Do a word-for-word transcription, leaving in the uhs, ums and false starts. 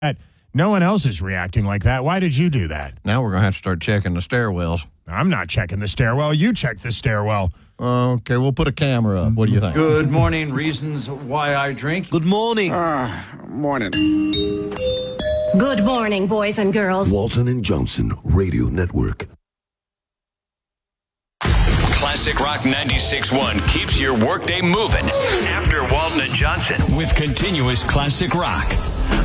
No one else is reacting like that. Why did you do that? Now we're going to have to start checking the stairwells. I'm not checking the stairwell. You check the stairwell. Okay, we'll put a camera up. What do you think? Good morning. Reasons why I drink. Good morning. Ah, morning. Good morning, boys and girls. Walton and Johnson Radio Network. Classic Rock ninety-six point one keeps your workday moving. After Walton and Johnson with continuous classic rock.